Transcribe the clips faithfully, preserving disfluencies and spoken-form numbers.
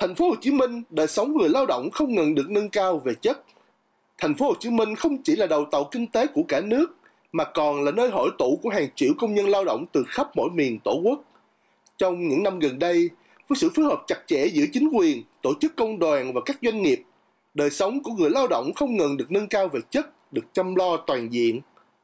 Thành phố Hồ Chí Minh, đời sống người lao động không ngừng được nâng cao về chất. Thành phố Hồ Chí Minh không chỉ là đầu tàu kinh tế của cả nước, mà còn là nơi hội tụ của hàng triệu công nhân lao động từ khắp mọi miền Tổ quốc. Trong những năm gần đây, với sự phối hợp chặt chẽ giữa chính quyền, tổ chức công đoàn và các doanh nghiệp, đời sống của người lao động không ngừng được nâng cao về chất, được chăm lo toàn diện.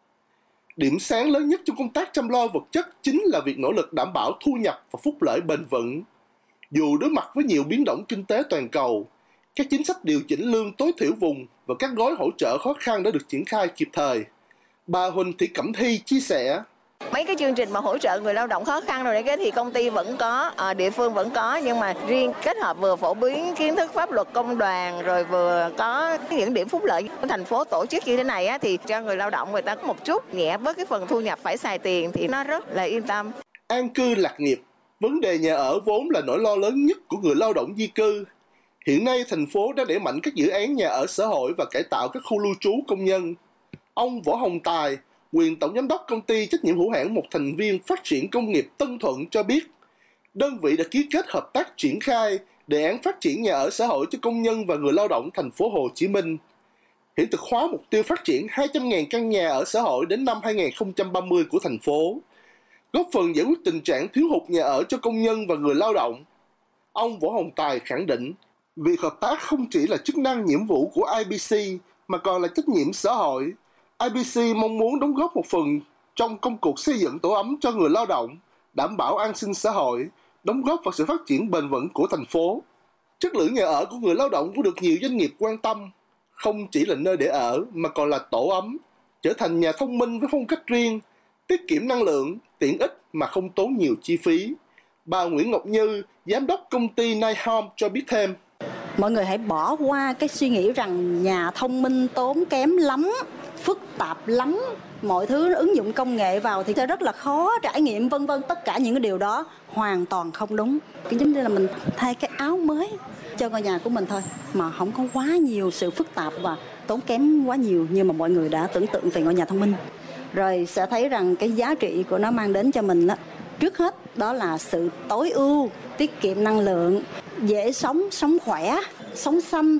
Điểm sáng lớn nhất trong công tác chăm lo vật chất chính là việc nỗ lực đảm bảo thu nhập và phúc lợi bền vững. Dù đối mặt với nhiều biến động kinh tế toàn cầu, các chính sách điều chỉnh lương tối thiểu vùng và các gói hỗ trợ khó khăn đã được triển khai kịp thời. Bà Huỳnh Thị Cẩm Thi chia sẻ: Mấy cái chương trình mà hỗ trợ người lao động khó khăn rồi đấy cái thì công ty vẫn có, à, địa phương vẫn có, nhưng mà riêng kết hợp vừa phổ biến kiến thức pháp luật công đoàn rồi vừa có những điểm phúc lợi. Thành phố tổ chức như thế này á, thì cho người lao động người ta có một chút nhẹ bớt cái phần thu nhập phải xài tiền thì nó rất là yên tâm. An cư lạc nghiệp, vấn đề nhà ở vốn là nỗi lo lớn nhất của người lao động di cư. Hiện nay thành phố đã đẩy mạnh các dự án nhà ở xã hội và cải tạo các khu lưu trú công nhân. Ông Võ Hồng Tài, quyền tổng giám đốc công ty trách nhiệm hữu hạn một thành viên phát triển công nghiệp Tân Thuận cho biết, đơn vị đã ký kết hợp tác triển khai đề án phát triển nhà ở xã hội cho công nhân và người lao động thành phố Hồ Chí Minh, hiện thực hóa mục tiêu phát triển hai trăm nghìn căn nhà ở xã hội đến năm hai nghìn không trăm ba mươi của thành phố, góp phần giải quyết tình trạng thiếu hụt nhà ở cho công nhân và người lao động. Ông Võ Hồng Tài khẳng định, việc hợp tác không chỉ là chức năng nhiệm vụ của i bê xê mà còn là trách nhiệm xã hội. i bê xê mong muốn đóng góp một phần trong công cuộc xây dựng tổ ấm cho người lao động, đảm bảo an sinh xã hội, đóng góp vào sự phát triển bền vững của thành phố. Chất lượng nhà ở của người lao động cũng được nhiều doanh nghiệp quan tâm, không chỉ là nơi để ở mà còn là tổ ấm, trở thành nhà thông minh với phong cách riêng, tiết kiệm năng lượng, tiện ích mà không tốn nhiều chi phí. Bà Nguyễn Ngọc Như, giám đốc công ty Night Home cho biết thêm: Mọi người hãy bỏ qua cái suy nghĩ rằng nhà thông minh tốn kém lắm, phức tạp lắm, mọi thứ ứng dụng công nghệ vào thì sẽ rất là khó trải nghiệm vân vân. Tất cả những cái điều đó hoàn toàn không đúng. Cái giống như là mình thay cái áo mới cho ngôi nhà của mình thôi, mà không có quá nhiều sự phức tạp và tốn kém quá nhiều như mà mọi người đã tưởng tượng về ngôi nhà thông minh. Rồi sẽ thấy rằng cái giá trị của nó mang đến cho mình đó, trước hết đó là sự tối ưu, tiết kiệm năng lượng, dễ sống, sống khỏe, sống xanh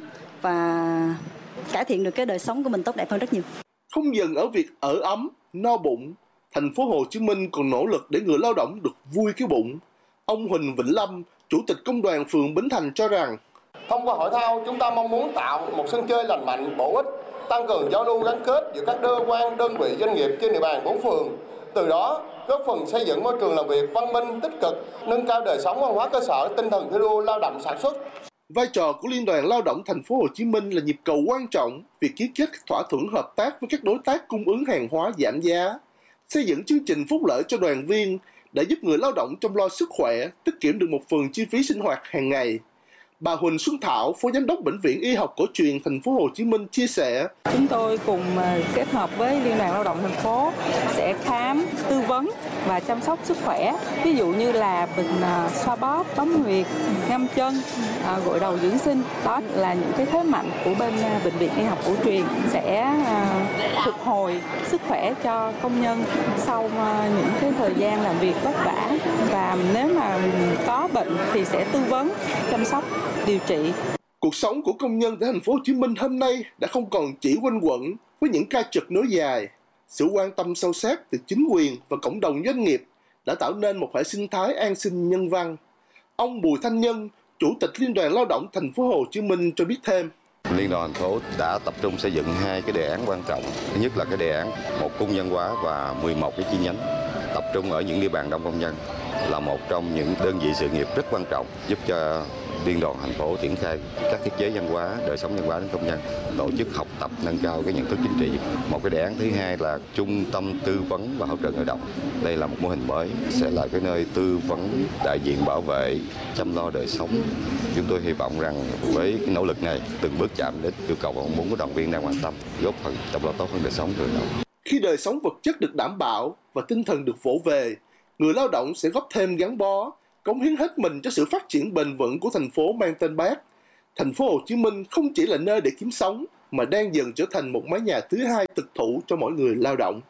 và cải thiện được cái đời sống của mình tốt đẹp hơn rất nhiều. Không dừng ở việc ở ấm, no bụng, thành phố Hồ Chí Minh còn nỗ lực để người lao động được vui cái bụng. Ông Huỳnh Vĩnh Lâm, Chủ tịch Công đoàn phường Bến Thành cho rằng, thông qua hội thao chúng ta mong muốn tạo một sân chơi lành mạnh, bổ ích, tăng cường giao lưu gắn kết giữa các cơ quan, đơn vị, doanh nghiệp trên địa bàn bốn phường. Từ đó góp phần xây dựng môi trường làm việc văn minh, tích cực, nâng cao đời sống văn hóa cơ sở, tinh thần thi đua lao động sản xuất. Vai trò của Liên đoàn Lao động Thành phố Hồ Chí Minh là nhịp cầu quan trọng việc ký kết thỏa thuận hợp tác với các đối tác cung ứng hàng hóa giảm giá, xây dựng chương trình phúc lợi cho đoàn viên để giúp người lao động chăm lo sức khỏe, tiết kiệm được một phần chi phí sinh hoạt hàng ngày. Bà Huỳnh Xuân Thảo, Phó Giám đốc Bệnh viện Y học cổ truyền Thành phố Hồ Chí Minh chia sẻ: Chúng tôi cùng kết hợp với Liên đoàn Lao động thành phố sẽ khám, tư vấn và chăm sóc sức khỏe. Ví dụ như là bệnh xoa bóp, bấm huyệt, ngâm chân, gội đầu dưỡng sinh. Đó là những cái thế mạnh của bên Bệnh viện Y học cổ truyền sẽ phục hồi sức khỏe cho công nhân sau những cái thời gian làm việc vất vả. Và nếu mà có bệnh thì sẽ tư vấn, chăm sóc, điều trị. Cuộc sống của công nhân tại Thành phố Hồ Chí Minh hôm nay đã không còn chỉ quanh quẩn với những ca trực nối dài. Sự quan tâm sâu sát từ chính quyền và cộng đồng doanh nghiệp đã tạo nên một hệ sinh thái an sinh nhân văn. Ông Bùi Thanh Nhân, Chủ tịch Liên đoàn Lao động Thành phố Hồ Chí Minh cho biết thêm: Liên đoàn thành phố đã tập trung xây dựng hai cái đề án quan trọng. Thứ nhất là cái đề án một cung nhân hóa và mười một cái chi nhánh tập trung ở những địa bàn đông công nhân, là một trong những đơn vị sự nghiệp rất quan trọng giúp cho Liên đoàn thành phố triển khai các thiết chế văn hóa, đời sống văn hóa đến công nhân, tổ chức học tập nâng cao cái nhận thức chính trị. Một cái đề án thứ hai là trung tâm tư vấn và hỗ trợ người lao động. Đây là một mô hình mới, sẽ là cái nơi tư vấn, đại diện bảo vệ, chăm lo đời sống. Chúng tôi hy vọng rằng với cái nỗ lực này từng bước chạm đến yêu cầu mong muốn của đoàn viên đang quan tâm, góp phần chăm lo tốt hơn đời sống người lao động. Khi đời sống vật chất được đảm bảo và tinh thần được vỗ về, người lao động sẽ góp thêm gắn bó, cống hiến hết mình cho sự phát triển bền vững của thành phố mang tên Bác. Thành phố Hồ Chí Minh không chỉ là nơi để kiếm sống mà đang dần trở thành một mái nhà thứ hai thực thụ cho mọi người lao động.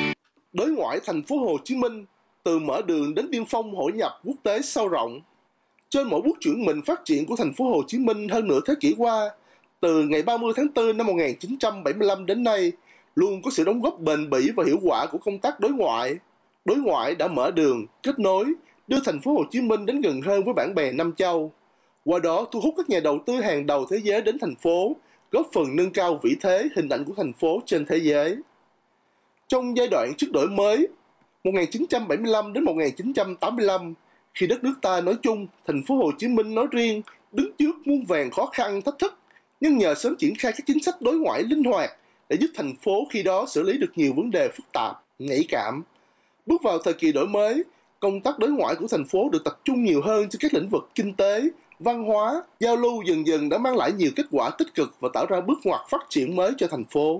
Đối ngoại thành phố Hồ Chí Minh, từ mở đường đến biên phong hội nhập quốc tế sâu rộng, Trên mỗi bước chuyển mình phát triển của thành phố Hồ Chí Minh hơn nửa thế kỷ qua, từ ngày ba mươi tháng tư năm một nghìn chín trăm bảy mươi lăm đến nay, luôn có sự đóng góp bền bỉ và hiệu quả của công tác đối ngoại. Đối ngoại đã mở đường, kết nối, đưa thành phố Hồ Chí Minh đến gần hơn với bạn bè Nam Châu. Qua đó thu hút các nhà đầu tư hàng đầu thế giới đến thành phố, góp phần nâng cao vị thế, hình ảnh của thành phố trên thế giới. Trong giai đoạn trước đổi mới, một nghìn chín trăm bảy mươi lăm đến một nghìn chín trăm tám mươi lăm, khi đất nước ta nói chung, thành phố Hồ Chí Minh nói riêng, đứng trước muôn vàn khó khăn thách thức, nhưng nhờ sớm triển khai các chính sách đối ngoại linh hoạt để giúp thành phố khi đó xử lý được nhiều vấn đề phức tạp, nhạy cảm. Bước vào thời kỳ đổi mới, công tác đối ngoại của thành phố được tập trung nhiều hơn trên các lĩnh vực kinh tế, văn hóa, giao lưu dần dần đã mang lại nhiều kết quả tích cực và tạo ra bước ngoặt phát triển mới cho thành phố.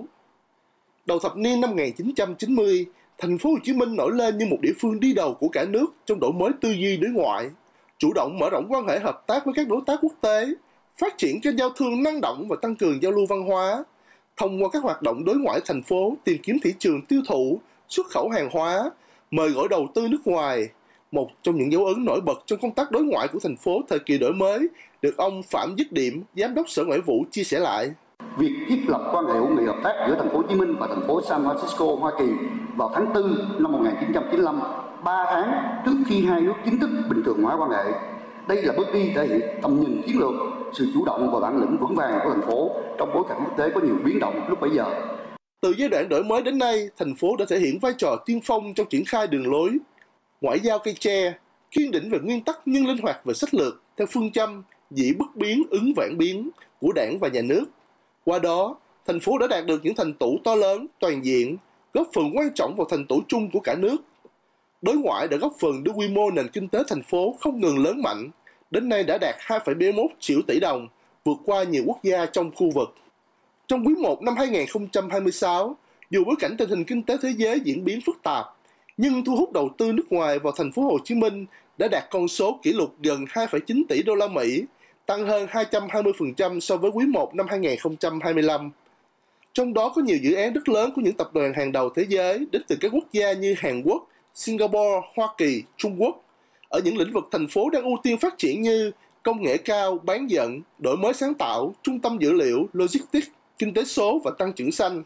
Đầu thập niên năm một nghìn chín trăm chín mươi, thành phố Hồ Chí Minh nổi lên như một địa phương đi đầu của cả nước trong đổi mới tư duy đối ngoại, chủ động mở rộng quan hệ hợp tác với các đối tác quốc tế, phát triển kênh giao thương năng động và tăng cường giao lưu văn hóa. Thông qua các hoạt động đối ngoại thành phố tìm kiếm thị trường tiêu thụ, xuất khẩu hàng hóa, mời gọi đầu tư nước ngoài. Một trong những dấu ấn nổi bật trong công tác đối ngoại của thành phố thời kỳ đổi mới được ông Phạm Dứt Điểm, Giám đốc Sở Ngoại vụ chia sẻ lại. Việc thiết lập quan hệ hữu nghị hợp tác giữa thành phố Hồ Chí Minh và thành phố San Francisco, Hoa Kỳ vào tháng tư năm một nghìn chín trăm chín mươi lăm, ba tháng trước khi hai nước chính thức bình thường hóa quan hệ. Đây là bước đi thể hiện tầm nhìn chiến lược, sự chủ động và bản lĩnh vững vàng của thành phố trong bối cảnh quốc tế có nhiều biến động lúc bấy giờ. Từ giai đoạn đổi mới đến nay, thành phố đã thể hiện vai trò tiên phong trong triển khai đường lối ngoại giao cây tre, kiên định về nguyên tắc nhưng linh hoạt về sách lược theo phương châm dĩ bất biến ứng vạn biến của Đảng và Nhà nước. Qua đó, thành phố đã đạt được những thành tựu to lớn, toàn diện, góp phần quan trọng vào thành tựu chung của cả nước. Đối ngoại đã góp phần đưa quy mô nền kinh tế thành phố không ngừng lớn mạnh, đến nay đã đạt hai phẩy bảy mươi mốt triệu tỷ đồng, vượt qua nhiều quốc gia trong khu vực. Trong quý một năm hai nghìn không trăm hai mươi sáu, dù bối cảnh tình hình kinh tế thế giới diễn biến phức tạp, nhưng thu hút đầu tư nước ngoài vào thành phố Hồ Chí Minh đã đạt con số kỷ lục gần hai phẩy chín tỷ đô la Mỹ, tăng hơn hai trăm hai mươi phần trăm so với quý một năm hai nghìn không trăm hai mươi lăm. Trong đó có nhiều dự án rất lớn của những tập đoàn hàng đầu thế giới đến từ các quốc gia như Hàn Quốc, Singapore, Hoa Kỳ, Trung Quốc, ở những lĩnh vực thành phố đang ưu tiên phát triển như công nghệ cao, bán dẫn, đổi mới sáng tạo, trung tâm dữ liệu, logistics, kinh tế số và tăng trưởng xanh.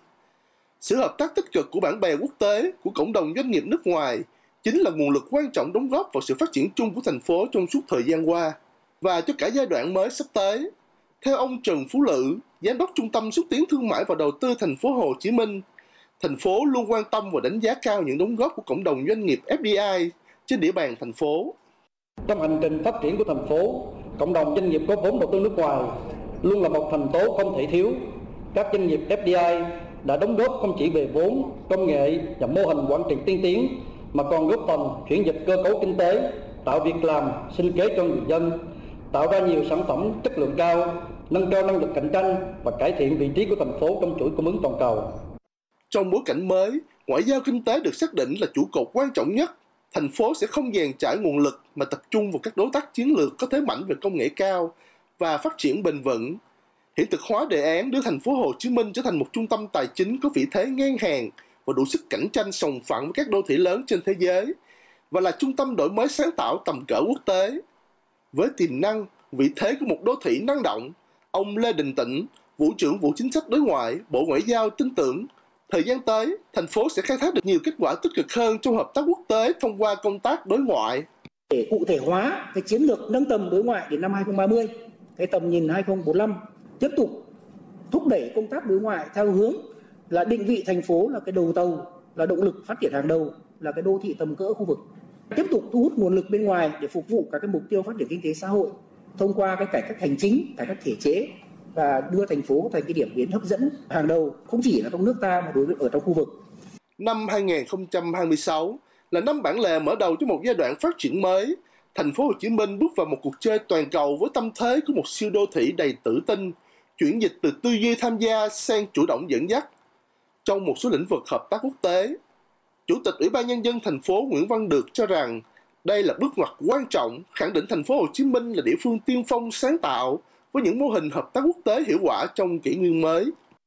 Sự hợp tác tích cực của bạn bè quốc tế, của cộng đồng doanh nghiệp nước ngoài chính là nguồn lực quan trọng đóng góp vào sự phát triển chung của thành phố trong suốt thời gian qua và cho cả giai đoạn mới sắp tới. Theo ông Trần Phú Lữ, Giám đốc Trung tâm Xúc tiến Thương mại và Đầu tư thành phố Hồ Chí Minh, thành phố luôn quan tâm và đánh giá cao những đóng góp của cộng đồng doanh nghiệp ép đê i trên địa bàn thành phố. Trong hành trình phát triển của thành phố, cộng đồng doanh nghiệp có vốn đầu tư nước ngoài luôn là một thành tố không thể thiếu. Các doanh nghiệp ép đê i đã đóng góp không chỉ về vốn, công nghệ và mô hình quản trị tiên tiến, mà còn góp phần chuyển dịch cơ cấu kinh tế, tạo việc làm, sinh kế cho người dân, tạo ra nhiều sản phẩm chất lượng cao, nâng cao năng lực cạnh tranh và cải thiện vị trí của thành phố trong chuỗi cung ứng toàn cầu. Trong bối cảnh mới, ngoại giao kinh tế được xác định là trụ cột quan trọng nhất. Thành phố sẽ không dàn trải nguồn lực mà tập trung vào các đối tác chiến lược có thế mạnh về công nghệ cao và phát triển bền vững. Hiện thực hóa đề án đưa thành phố Hồ Chí Minh trở thành một trung tâm tài chính có vị thế ngang hàng và đủ sức cạnh tranh sòng phẳng với các đô thị lớn trên thế giới và là trung tâm đổi mới sáng tạo tầm cỡ quốc tế. Với tiềm năng, vị thế của một đô thị năng động, ông Lê Đình Tĩnh, Vụ trưởng Vụ Chính sách Đối ngoại, Bộ Ngoại giao tin tưởng thời gian tới, thành phố sẽ khai thác được nhiều kết quả tích cực hơn trong hợp tác quốc tế thông qua công tác đối ngoại. Để cụ thể hóa cái chiến lược nâng tầm đối ngoại đến năm hai không ba mươi, cái tầm nhìn hai không bốn lăm, tiếp tục thúc đẩy công tác đối ngoại theo hướng là định vị thành phố là cái đầu tàu, là động lực phát triển hàng đầu, là cái đô thị tầm cỡ khu vực. Tiếp tục thu hút nguồn lực bên ngoài để phục vụ các cái mục tiêu phát triển kinh tế xã hội thông qua cái cải cách hành chính, cải cách thể chế và đưa thành phố thành cái điểm đến hấp dẫn hàng đầu không chỉ là trong nước ta mà đối với ở trong khu vực. Năm hai nghìn không trăm hai mươi sáu là năm bản lề mở đầu cho một giai đoạn phát triển mới. Thành phố Hồ Chí Minh bước vào một cuộc chơi toàn cầu với tâm thế của một siêu đô thị đầy tự tin, chuyển dịch từ tư duy tham gia sang chủ động dẫn dắt. Trong một số lĩnh vực hợp tác quốc tế, Chủ tịch Ủy ban Nhân dân thành phố Nguyễn Văn Được cho rằng đây là bước ngoặt quan trọng, khẳng định thành phố Hồ Chí Minh là địa phương tiên phong sáng tạo với những mô hình hợp tác quốc tế hiệu quả trong kỷ nguyên mới.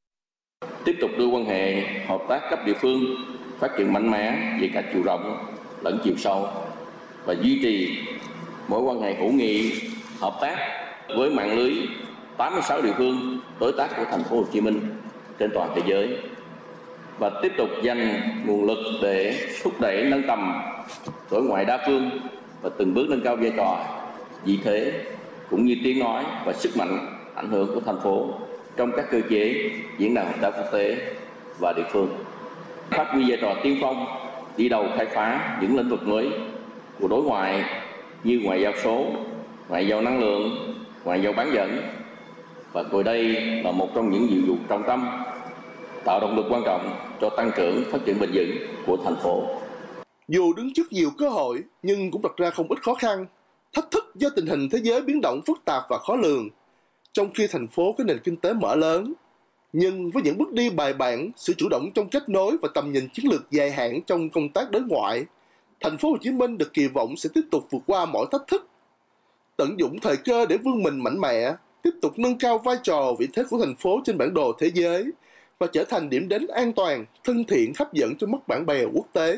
Tiếp tục đưa quan hệ hợp tác cấp địa phương phát triển mạnh mẽ về cả chiều rộng lẫn chiều sâu và duy trì mối quan hệ hữu nghị hợp tác với mạng lưới tám mươi sáu địa phương đối tác của thành phố Hồ Chí Minh trên toàn thế giới và tiếp tục dành nguồn lực để thúc đẩy nâng tầm đối ngoại đa phương và từng bước nâng cao vai trò, vị thế cũng như tiếng nói và sức mạnh ảnh hưởng của thành phố trong các cơ chế diễn đàn hợp tác quốc tế và địa phương. Phát huy vai trò tiên phong, đi đầu khai phá những lĩnh vực mới của đối ngoại như ngoại giao số, ngoại giao năng lượng, ngoại giao bán dẫn. Và coi đây là một trong những nhiệm vụ trọng tâm, tạo động lực quan trọng cho tăng trưởng phát triển bền vững của thành phố. Dù đứng trước nhiều cơ hội nhưng cũng đặt ra không ít khó khăn, thách thức do tình hình thế giới biến động phức tạp và khó lường. Trong khi thành phố có nền kinh tế mở lớn, nhưng với những bước đi bài bản, sự chủ động trong kết nối và tầm nhìn chiến lược dài hạn trong công tác đối ngoại, thành phố Hồ Chí Minh được kỳ vọng sẽ tiếp tục vượt qua mọi thách thức, tận dụng thời cơ để vươn mình mạnh mẽ, tiếp tục nâng cao vai trò vị thế của thành phố trên bản đồ thế giới và trở thành điểm đến an toàn, thân thiện, hấp dẫn cho mắt bạn bè quốc tế.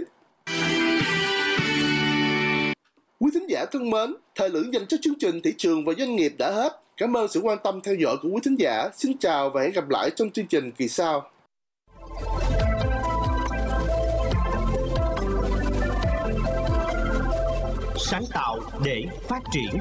Quý thính giả thân mến, thời lượng dành cho chương trình Thị trường và Doanh nghiệp đã hết. Cảm ơn sự quan tâm theo dõi của quý thính giả. Xin chào và hẹn gặp lại trong chương trình kỳ sau. Sáng tạo để phát triển.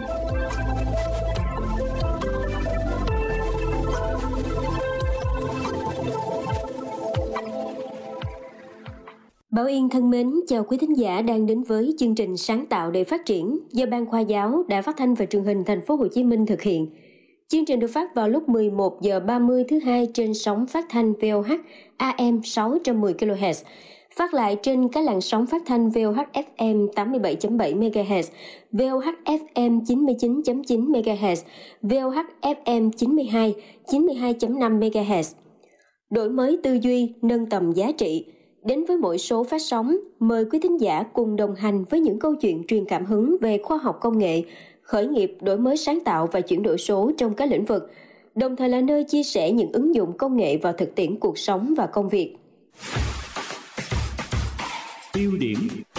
Bảo Yên thân mến, chào quý thính giả đang đến với chương trình Sáng tạo để phát triển do Ban Khoa giáo Đài Phát thanh và Truyền hình Thành phố Hồ Chí Minh thực hiện. Chương trình được phát vào lúc mười một giờ ba mươi thứ hai trên sóng phát thanh vê o hát a em sáu trăm mười ki lô héc, phát lại trên các làn sóng phát thanh vê o hát ép em tám mươi bảy chấm bảy mê ga héc, vê o hát ép em chín mươi chín chấm chín mê ga héc, vê o hát ép em chín mươi hai, chín mươi hai chấm năm mê ga héc. Đổi mới tư duy, nâng tầm giá trị. Đến với mỗi số phát sóng, mời quý thính giả cùng đồng hành với những câu chuyện truyền cảm hứng về khoa học công nghệ, khởi nghiệp, đổi mới sáng tạo và chuyển đổi số trong các lĩnh vực, đồng thời là nơi chia sẻ những ứng dụng công nghệ vào thực tiễn cuộc sống và công việc. Tiêu điểm.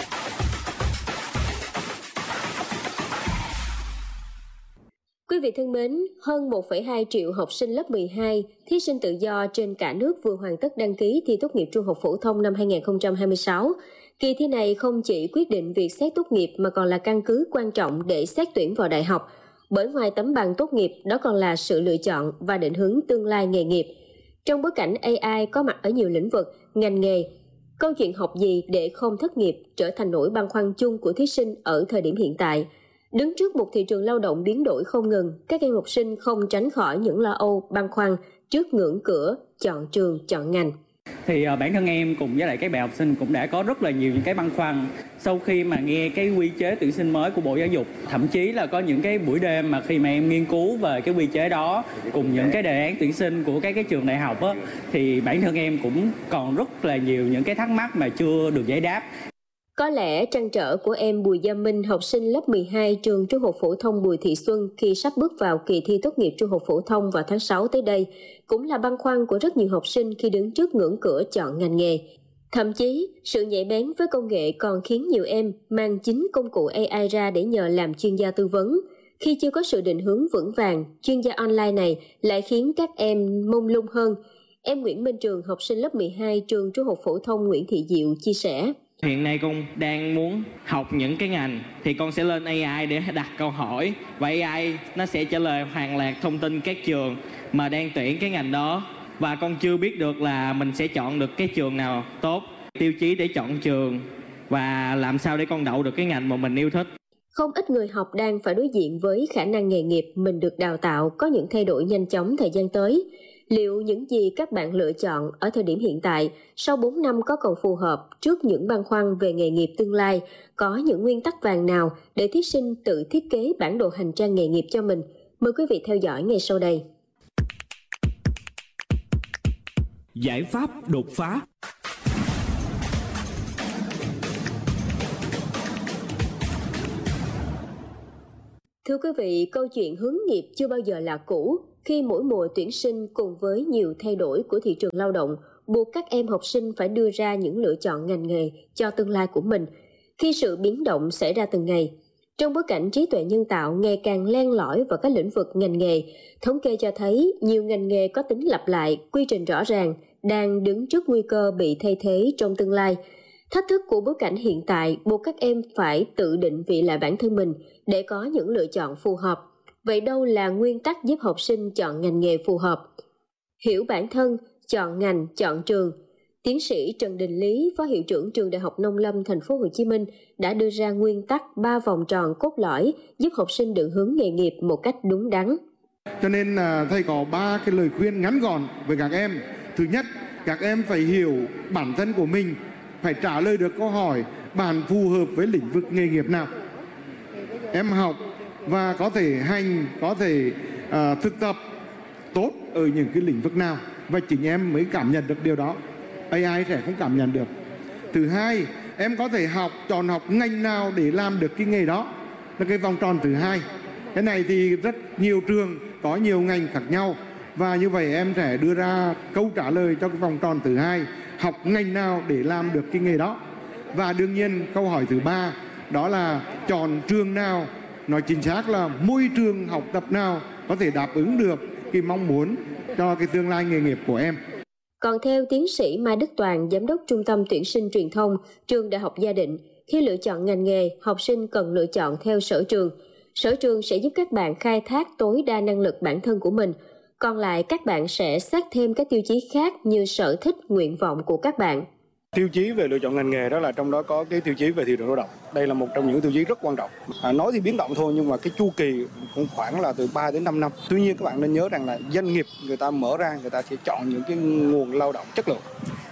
Quý vị thân mến, hơn một phẩy hai triệu học sinh lớp mười hai, thí sinh tự do trên cả nước vừa hoàn tất đăng ký thi tốt nghiệp trung học phổ thông năm hai không hai sáu. Kỳ thi này không chỉ quyết định việc xét tốt nghiệp mà còn là căn cứ quan trọng để xét tuyển vào đại học. Bởi ngoài tấm bằng tốt nghiệp, đó còn là sự lựa chọn và định hướng tương lai nghề nghiệp. Trong bối cảnh a i có mặt ở nhiều lĩnh vực, ngành nghề, câu chuyện học gì để không thất nghiệp trở thành nỗi băn khoăn chung của thí sinh ở thời điểm hiện tại. Đứng trước một thị trường lao động biến đổi không ngừng, các em học sinh không tránh khỏi những lo âu, băn khoăn trước ngưỡng cửa, chọn trường, chọn ngành. Thì uh, bản thân em cùng với lại các bạn học sinh cũng đã có rất là nhiều những cái băn khoăn sau khi mà nghe cái quy chế tuyển sinh mới của Bộ Giáo dục. Thậm chí là có những cái buổi đêm mà khi mà em nghiên cứu về cái quy chế đó cùng những cái đề án tuyển sinh của các cái trường đại học á, thì bản thân em cũng còn rất là nhiều những cái thắc mắc mà chưa được giải đáp. Có lẽ trăn trở của em Bùi Gia Minh, học sinh lớp mười hai trường Trung học phổ thông Bùi Thị Xuân khi sắp bước vào kỳ thi tốt nghiệp trung học phổ thông vào tháng sáu tới đây, cũng là băn khoăn của rất nhiều học sinh khi đứng trước ngưỡng cửa chọn ngành nghề. Thậm chí, sự nhạy bén với công nghệ còn khiến nhiều em mang chính công cụ a i ra để nhờ làm chuyên gia tư vấn. Khi chưa có sự định hướng vững vàng, chuyên gia online này lại khiến các em mông lung hơn. Em Nguyễn Minh Trường, học sinh lớp mười hai trường Trung học phổ thông Nguyễn Thị Diệu chia sẻ. Hiện nay con đang muốn học những cái ngành thì con sẽ lên a i để đặt câu hỏi và a i nó sẽ trả lời hoàn lạc thông tin các trường mà đang tuyển cái ngành đó, và con chưa biết được là mình sẽ chọn được cái trường nào tốt, tiêu chí để chọn trường và làm sao để con đậu được cái ngành mà mình yêu thích. Không ít người học đang phải đối diện với khả năng nghề nghiệp mình được đào tạo có những thay đổi nhanh chóng thời gian tới. Liệu những gì các bạn lựa chọn ở thời điểm hiện tại sau bốn năm có còn phù hợp trước những băn khoăn về nghề nghiệp tương lai? Có những nguyên tắc vàng nào để thí sinh tự thiết kế bản đồ hành trang nghề nghiệp cho mình? Mời quý vị theo dõi ngay sau đây. Giải pháp đột phá. Thưa quý vị, câu chuyện hướng nghiệp chưa bao giờ là cũ. Khi mỗi mùa tuyển sinh cùng với nhiều thay đổi của thị trường lao động, buộc các em học sinh phải đưa ra những lựa chọn ngành nghề cho tương lai của mình. Khi sự biến động xảy ra từng ngày, Trong bối cảnh trí tuệ nhân tạo ngày càng len lỏi vào các lĩnh vực ngành nghề, thống kê cho thấy nhiều ngành nghề có tính lặp lại, quy trình rõ ràng, đang đứng trước nguy cơ bị thay thế trong tương lai. Thách thức của bối cảnh hiện tại buộc các em phải tự định vị lại bản thân mình để có những lựa chọn phù hợp. Vậy đâu là nguyên tắc giúp học sinh chọn ngành nghề phù hợp? Hiểu bản thân, chọn ngành, chọn trường. Tiến sĩ Trần Đình Lý, Phó Hiệu trưởng Trường Đại học Nông lâm Thành phố Hồ Chí Minh đã đưa ra nguyên tắc ba vòng tròn cốt lõi giúp học sinh định hướng nghề nghiệp một cách đúng đắn. Cho nên là thầy có ba cái lời khuyên ngắn gọn với các em. Thứ nhất, các em phải hiểu bản thân của mình, phải trả lời được câu hỏi bạn phù hợp với lĩnh vực nghề nghiệp nào. Em học và có thể hành, có thể uh, thực tập tốt ở những cái lĩnh vực nào và chính em mới cảm nhận được điều đó. a i sẽ không cảm nhận được. Thứ hai, em có thể học, chọn học ngành nào để làm được cái nghề đó. Là cái vòng tròn thứ hai. Cái này thì rất nhiều trường có nhiều ngành khác nhau. Và như vậy em sẽ đưa ra câu trả lời cho cái vòng tròn thứ hai. Học ngành nào để làm được cái nghề đó. Và đương nhiên câu hỏi thứ ba, đó là chọn trường nào, nói chính xác là môi trường học tập nào có thể đáp ứng được cái mong muốn cho cái tương lai nghề nghiệp của em. Còn theo tiến sĩ Mai Đức Toàn, Giám đốc Trung tâm Tuyển sinh Truyền thông, Trường Đại học Gia Định, khi lựa chọn ngành nghề, học sinh cần lựa chọn theo sở trường. Sở trường sẽ giúp các bạn khai thác tối đa năng lực bản thân của mình. Còn lại, các bạn sẽ xét thêm các tiêu chí khác như sở thích, nguyện vọng của các bạn. Tiêu chí về lựa chọn ngành nghề đó là trong đó có cái tiêu chí về thị trường lao động. Đây là một trong những tiêu chí rất quan trọng. À, nói thì biến động thôi nhưng mà cái chu kỳ cũng khoảng là từ ba đến năm năm. Tuy nhiên các bạn nên nhớ rằng là doanh nghiệp người ta mở ra, người ta sẽ chọn những cái nguồn lao động chất lượng.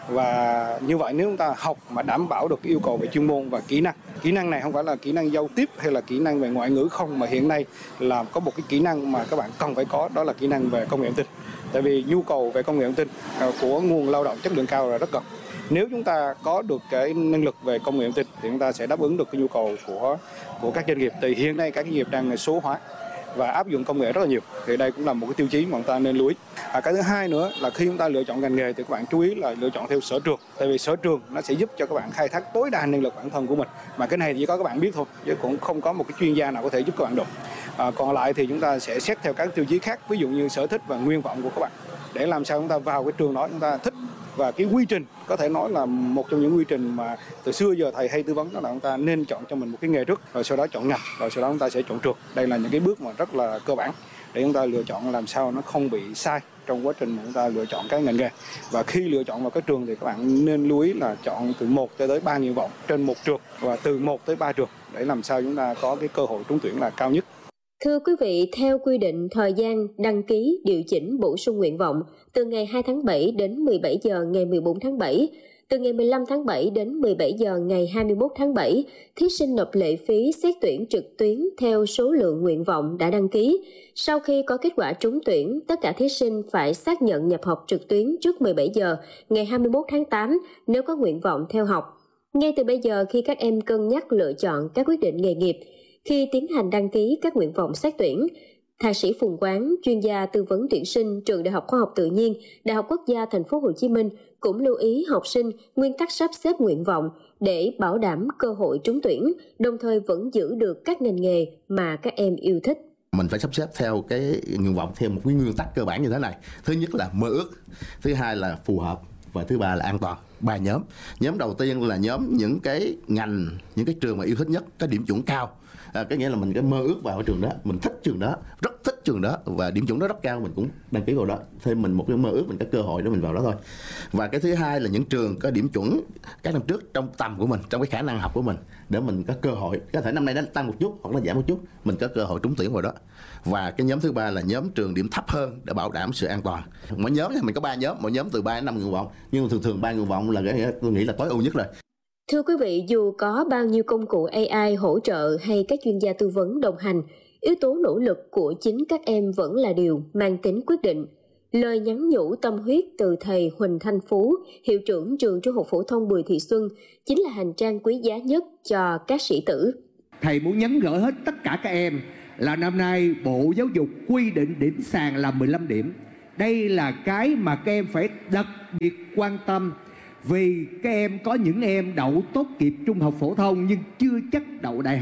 Và như vậy nếu chúng ta học mà đảm bảo được cái yêu cầu về chuyên môn và kỹ năng. Kỹ năng này không phải là kỹ năng giao tiếp hay là kỹ năng về ngoại ngữ không, mà hiện nay là có một cái kỹ năng mà các bạn cần phải có, đó là kỹ năng về công nghệ thông tin. Tại vì nhu cầu về công nghệ thông tin của nguồn lao động chất lượng cao là rất cần. Nếu chúng ta có được cái năng lực về công nghệ thông tin thì chúng ta sẽ đáp ứng được cái nhu cầu của của các doanh nghiệp. Thì hiện nay các doanh nghiệp đang số hóa và áp dụng công nghệ rất là nhiều. Thì đây cũng là một cái tiêu chí mà chúng ta nên lưu ý. À, cái thứ hai nữa là khi chúng ta lựa chọn ngành nghề thì các bạn chú ý là lựa chọn theo sở trường. Tại vì sở trường nó sẽ giúp cho các bạn khai thác tối đa năng lực bản thân của mình. Mà cái này chỉ có các bạn biết thôi, chứ cũng không có một cái chuyên gia nào có thể giúp các bạn được. À, còn lại thì chúng ta sẽ xét theo các tiêu chí khác, ví dụ như sở thích và nguyện vọng của các bạn. Để làm sao chúng ta vào cái trường đó chúng ta thích. Và cái quy trình có thể nói là một trong những quy trình mà từ xưa giờ thầy hay tư vấn, đó là chúng ta nên chọn cho mình một cái nghề trước, rồi sau đó chọn ngành, rồi sau đó chúng ta sẽ chọn trường. Đây là những cái bước mà rất là cơ bản để chúng ta lựa chọn làm sao nó không bị sai trong quá trình mà chúng ta lựa chọn cái ngành nghề. Và khi lựa chọn vào cái trường thì các bạn nên lưu ý là chọn từ một cho tới ba nguyện vọng trên một trường và từ một tới ba trường để làm sao chúng ta có cái cơ hội trúng tuyển là cao nhất. Thưa quý vị, theo quy định, thời gian đăng ký điều chỉnh bổ sung nguyện vọng từ ngày hai tháng bảy đến mười bảy giờ ngày mười bốn tháng bảy, từ ngày mười lăm tháng bảy đến mười bảy giờ ngày hai mươi mốt tháng bảy, thí sinh nộp lệ phí xét tuyển trực tuyến theo số lượng nguyện vọng đã đăng ký. Sau khi có kết quả trúng tuyển, tất cả thí sinh phải xác nhận nhập học trực tuyến trước mười bảy giờ ngày hai mươi mốt tháng tám nếu có nguyện vọng theo học. Ngay từ bây giờ, khi các em cân nhắc lựa chọn các quyết định nghề nghiệp, khi tiến hành đăng ký các nguyện vọng xét tuyển, Thạc sĩ Phùng Quán, chuyên gia tư vấn tuyển sinh Trường Đại học Khoa học Tự nhiên, Đại học Quốc gia Thành phố Hồ Chí Minh cũng lưu ý học sinh nguyên tắc sắp xếp nguyện vọng để bảo đảm cơ hội trúng tuyển, đồng thời vẫn giữ được các ngành nghề mà các em yêu thích. Mình phải sắp xếp theo cái nguyện vọng theo một cái nguyên tắc cơ bản như thế này. Thứ nhất là mơ ước, thứ hai là phù hợp và thứ ba là an toàn. Ba nhóm. Nhóm đầu tiên là nhóm những cái ngành, những cái trường mà yêu thích nhất, cái điểm chuẩn cao. À, cái nghĩa là mình cái mơ ước vào cái trường đó, mình thích trường đó, rất thích trường đó và điểm chuẩn đó rất cao, mình cũng đăng ký vào đó. Thêm mình một cái mơ ước, mình có cơ hội để mình vào đó thôi. Và cái thứ hai là những trường có điểm chuẩn các năm trước trong tầm của mình, trong cái khả năng học của mình, để mình có cơ hội, có thể năm nay nó tăng một chút hoặc là giảm một chút, mình có cơ hội trúng tuyển vào đó. Và cái nhóm thứ ba là nhóm trường điểm thấp hơn để bảo đảm sự an toàn. Mỗi nhóm thì mình có ba nhóm, mỗi nhóm từ ba đến năm nguyện vọng, nhưng mà thường thường ba nguyện vọng là cái tôi nghĩ là tối ưu nhất rồi. Thưa quý vị, dù có bao nhiêu công cụ a i hỗ trợ hay các chuyên gia tư vấn đồng hành, yếu tố nỗ lực của chính các em vẫn là điều mang tính quyết định. Lời nhắn nhủ tâm huyết từ thầy Huỳnh Thanh Phú, hiệu trưởng trường Trung học phổ thông Bùi Thị Xuân, chính là hành trang quý giá nhất cho các sĩ tử. Thầy muốn nhắn gửi hết tất cả các em là năm nay Bộ Giáo dục quy định điểm sàn là mười lăm điểm. Đây là cái mà các em phải đặc biệt quan tâm. Vì các em có những em đậu tốt nghiệp trung học phổ thông nhưng chưa chắc đậu đại học.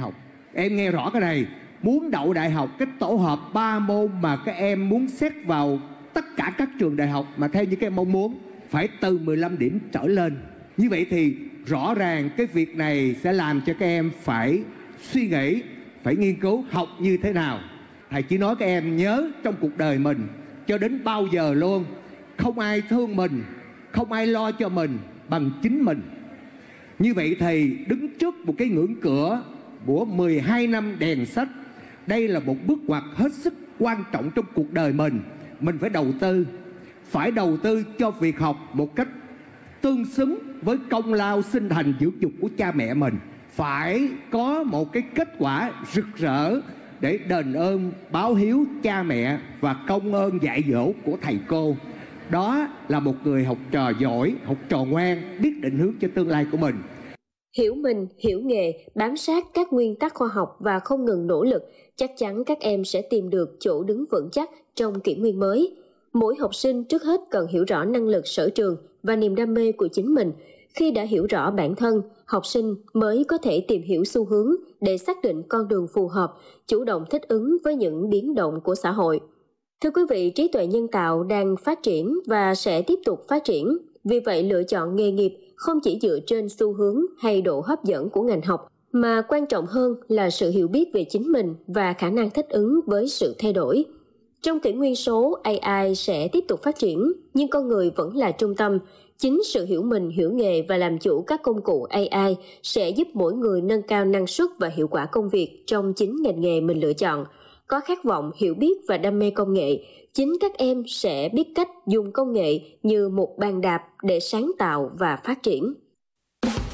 Em nghe rõ cái này, muốn đậu đại học, cái tổ hợp ba môn mà các em muốn xét vào tất cả các trường đại học mà theo như các em mong muốn phải từ mười lăm điểm trở lên. Như vậy thì rõ ràng cái việc này sẽ làm cho các em phải suy nghĩ, phải nghiên cứu học như thế nào. Thầy chỉ nói các em nhớ trong cuộc đời mình cho đến bao giờ luôn, không ai thương mình, không ai lo cho mình bằng chính mình. Như vậy thầy đứng trước một cái ngưỡng cửa của mười hai năm đèn sách. Đây là một bước ngoặt hết sức quan trọng trong cuộc đời mình. Mình phải đầu tư, phải đầu tư cho việc học một cách tương xứng với công lao sinh thành dưỡng dục của cha mẹ mình. Phải có một cái kết quả rực rỡ để đền ơn báo hiếu cha mẹ và công ơn dạy dỗ của thầy cô. Đó là một người học trò giỏi, học trò ngoan, biết định hướng cho tương lai của mình. Hiểu mình, hiểu nghề, bám sát các nguyên tắc khoa học và không ngừng nỗ lực, chắc chắn các em sẽ tìm được chỗ đứng vững chắc trong kỷ nguyên mới. Mỗi học sinh trước hết cần hiểu rõ năng lực sở trường và niềm đam mê của chính mình. Khi đã hiểu rõ bản thân, học sinh mới có thể tìm hiểu xu hướng để xác định con đường phù hợp, chủ động thích ứng với những biến động của xã hội. Thưa quý vị, trí tuệ nhân tạo đang phát triển và sẽ tiếp tục phát triển. Vì vậy, lựa chọn nghề nghiệp không chỉ dựa trên xu hướng hay độ hấp dẫn của ngành học, mà quan trọng hơn là sự hiểu biết về chính mình và khả năng thích ứng với sự thay đổi. Trong kỷ nguyên số, a i sẽ tiếp tục phát triển, nhưng con người vẫn là trung tâm. Chính sự hiểu mình, hiểu nghề và làm chủ các công cụ a i sẽ giúp mỗi người nâng cao năng suất và hiệu quả công việc trong chính ngành nghề mình lựa chọn. Có khát vọng, hiểu biết và đam mê công nghệ, chính các em sẽ biết cách dùng công nghệ như một bàn đạp để sáng tạo và phát triển.